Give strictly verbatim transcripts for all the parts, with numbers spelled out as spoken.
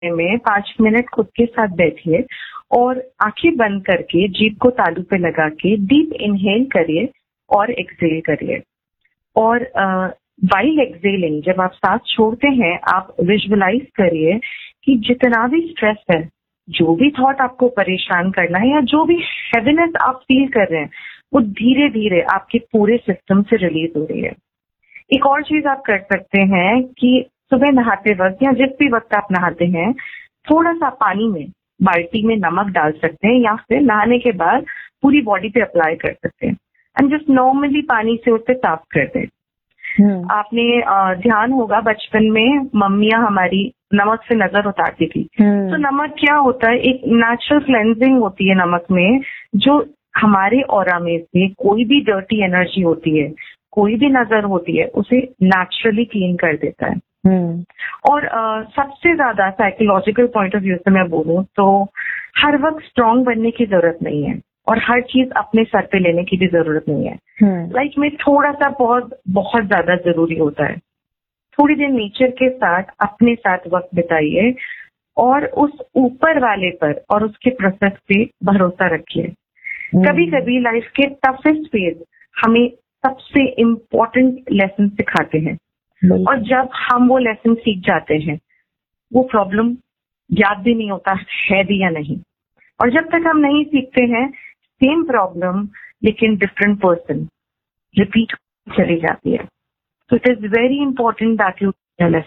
में पांच मिनट खुद के साथ बैठिए और आंखें बंद करके जीभ को तालू पे लगा के डीप इनहेल करिए और एक्सहेल करिए। और वाइल एक्सहेलिंग, जब आप सांस छोड़ते हैं, आप विजुअलाइज करिए कि जितना भी स्ट्रेस है, जो भी थॉट आपको परेशान करना है या जो भी हैवीनेस आप फील कर रहे हैं, वो धीरे धीरे आपके पूरे सिस्टम से रिलीज हो रही है। एक और चीज आप कर सकते हैं कि सुबह नहाते वक्त या जिस भी वक्त आप नहाते हैं, थोड़ा सा पानी में बाल्टी में नमक डाल सकते हैं या फिर नहाने के बाद पूरी बॉडी पे अप्लाई कर सकते हैं एंड जस्ट नॉर्मली पानी से उसे साफ कर दें। हम्म, आपने अ, ध्यान होगा बचपन में मम्मियाँ हमारी नमक से नजर उतारती थी। हम्म, तो नमक क्या होता है, एक नेचुरल क्लेंजिंग होती है नमक में, जो हमारे ऑरा में से कोई भी डर्टी एनर्जी होती है, कोई भी नजर होती है, उसे नेचुरली क्लीन कर देता है। हम्म, और अ, सबसे ज्यादा साइकोलॉजिकल पॉइंट ऑफ व्यू से मैं बोलूँ तो हर वक्त स्ट्रांग बनने की जरूरत नहीं है और हर चीज अपने सर पे लेने की भी जरूरत नहीं है। हम्म, लाइफ में थोड़ा सा बहुत बहुत ज्यादा जरूरी होता है। थोड़ी देर नेचर के साथ अपने साथ वक्त बिताइए और उस ऊपर वाले पर और उसके प्रोसेस पे भरोसा रखिए। हम्म, कभी कभी लाइफ के टफेस्ट फेज हमें सबसे इम्पोर्टेंट लेसन सिखाते हैं बिल्कुल। और जब हम वो लेसन सीख जाते हैं, वो प्रॉब्लम याद भी नहीं होता है भी या नहीं। और जब तक हम नहीं सीखते हैं, सेम प्रॉब्लम लेकिन डिफरेंट पर्सन रिपीट चली जाती है। So it is very important that you learn.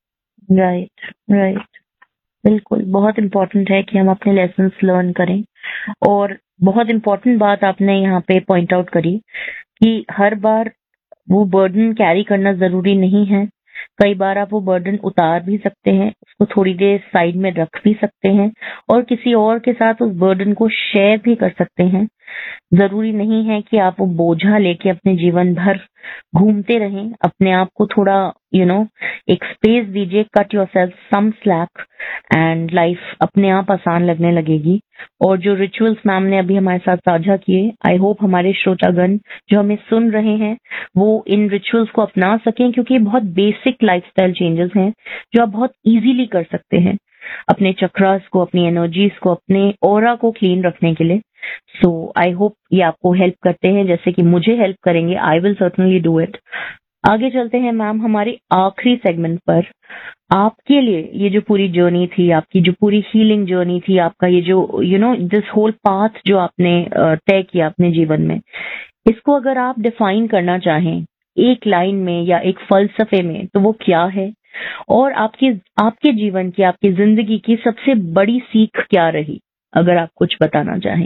Right, right, बिल्कुल बहुत इम्पोर्टेंट है कि हम अपने लेसन्स लर्न करें। और बहुत इम्पोर्टेंट बात आपने यहाँ पे पॉइंट आउट करी कि हर बार वो बर्डन कैरी करना जरूरी नहीं है। कई बार आप वो बर्डन उतार भी सकते हैं, उसको थोड़ी देर साइड में रख भी सकते हैं और किसी और के साथ उस बर्डन को शेयर भी कर सकते हैं। जरूरी नहीं है कि आप वो बोझा लेके अपने जीवन भर घूमते रहें। अपने आप को थोड़ा यू नो एक स्पेस दीजिए, cut yourself some slack and life अपने आप आसान लगने लगेगी। और जो रिचुअल्स मैम ने अभी हमारे साथ साझा किए, आई होप हमारे श्रोतागण जो हमें सुन रहे हैं वो इन रिचुअल्स को अपना सकें, क्योंकि ये बहुत बेसिक लाइफस्टाइल चेंजेस हैं जो आप बहुत इजीली कर सकते हैं अपने चक्रास को, अपनी एनर्जीज को, अपने ऑरा को क्लीन रखने के लिए। सो आई होप ये आपको हेल्प करते हैं, जैसे कि मुझे हेल्प करेंगे। I will certainly do it. आगे चलते हैं मैम हमारे आखिरी सेगमेंट पर। आपके लिए ये जो पूरी जर्नी थी, आपकी जो पूरी हीलिंग जर्नी थी, आपका ये जो you know this whole path जो आपने तय किया अपने जीवन में, इसको अगर आप डिफाइन करना चाहें एक लाइन में या एक फलसफे में, तो वो क्या है? और आपके आपके जीवन की, आपकी जिंदगी की सबसे बड़ी सीख क्या रही, अगर आप कुछ बताना चाहें?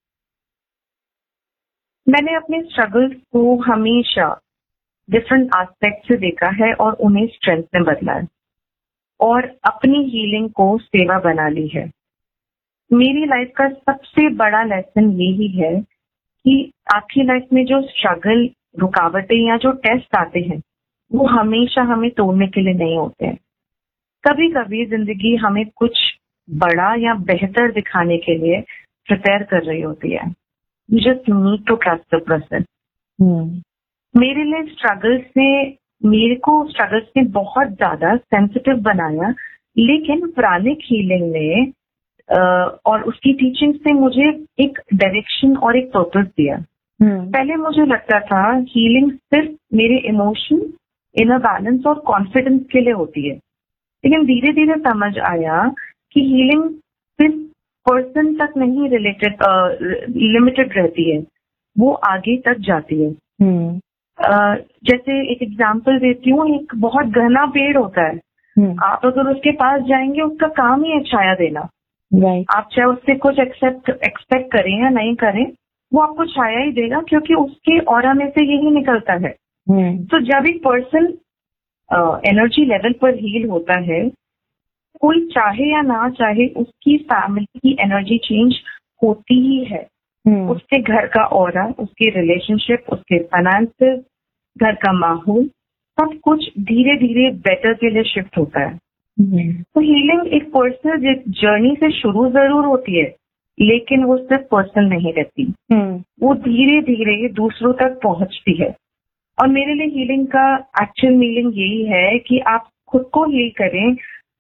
मैंने अपने स्ट्रगल्स को हमेशा डिफरेंट एस्पेक्ट से देखा है और उन्हें स्ट्रेंथ में बदला है और अपनी हीलिंग को सेवा बना ली है। मेरी लाइफ का सबसे बड़ा लेसन यही है कि आपकी लाइफ में जो स्ट्रगल, रुकावटें या जो टेस्ट आते हैं, वो हमेशा हमें तोड़ने के लिए नहीं होते हैं। कभी कभी जिंदगी हमें कुछ बड़ा या बेहतर दिखाने के लिए प्रिपेयर कर रही होती है। You just need to trust the process. मेरे लिए स्ट्रगल्स ने मेरे को स्ट्रगल्स ने बहुत ज्यादा सेंसिटिव बनाया, लेकिन प्राणिक हीलिंग ने और उसकी टीचिंग से मुझे एक डायरेक्शन और एक पर्पस दिया। हम्म, पहले मुझे लगता था हीलिंग सिर्फ मेरे इमोशन, इनर बैलेंस और कॉन्फिडेंस के लिए होती है, लेकिन धीरे धीरे समझ आया कि हीलिंग सिर्फ पर्सन तक नहीं रिलेटेड लिमिटेड रहती है, वो आगे तक जाती है। हम्म, uh, जैसे एक एग्जांपल देती हूँ, एक बहुत घना पेड़ होता है, हम्म, आप अगर उसके पास जाएंगे, उसका काम ही है छाया देना। राइट, आप चाहे उससे कुछ एक्सेप्ट एक्सपेक्ट करें या नहीं करें, वो आपको छाया ही देगा, क्योंकि उसके ऑरा में से यही निकलता है। हम्म, तो जब एक पर्सन एनर्जी लेवल पर हील होता है, कोई चाहे या ना चाहे उसकी फैमिली की एनर्जी चेंज होती ही है। हम्म, उसके घर का ऑरा, उसके रिलेशनशिप, उसके फाइनेंसेस, घर का माहौल, सब कुछ धीरे धीरे बेटर के लिए शिफ्ट होता है। हम्म, तो हीलिंग एक पर्सनल जर्नी से शुरू जरूर होती है, लेकिन वो सिर्फ पर्सनल नहीं रहती, हम्म, वो धीरे धीरे दूसरों तक पहुंचती है। और मेरे लिए हीलिंग का एक्चुअल मीनिंग यही है कि आप खुद को हील करें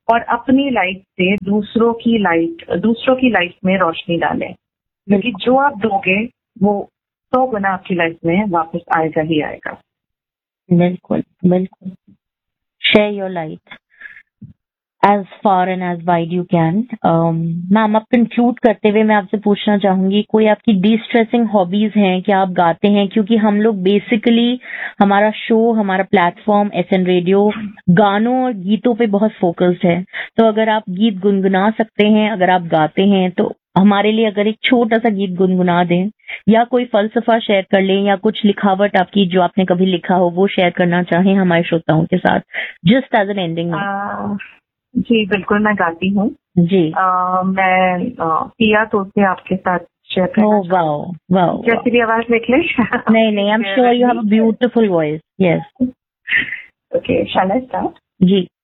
और अपनी लाइट से दूसरों की लाइट दूसरों की लाइफ में रोशनी डालें, क्योंकि जो आप दोगे वो सौ गुना आपकी लाइफ में वापस आएगा ही आएगा। बिल्कुल बिल्कुल। Share your light as far and as wide you can. Ma'am, अब कंक्लूड करते हुए मैं आपसे पूछना चाहूंगी, कोई आपकी डी स्ट्रेसिंग हॉबीज हैं? क्या आप गाते हैं? क्योंकि हम लोग बेसिकली हमारा शो, हमारा प्लेटफॉर्म एस एन रेडियो गानों और गीतों पे बहुत फोकस्ड है, तो अगर आप गीत गुनगुना सकते हैं, अगर आप गाते हैं, तो हमारे लिए अगर एक छोटा सा गीत गुनगुना दें, या कोई फलसफा शेयर कर लें, या कुछ लिखावट आपकी जो आपने कभी लिखा हो वो शेयर करना चाहें हमारे श्रोताओं के साथ, जस्ट एज एन एंडिंग। जी बिल्कुल, मैं गाती हूँ जी। आ, मैं आ, पिया तो से आपके साथ शेयर करना चाहूँ। वाओ वाओ, कैसी भी आवाज निकले। नहीं नहीं, I am sure you have a beautiful voice. Yes, okay, shell I start? Ji.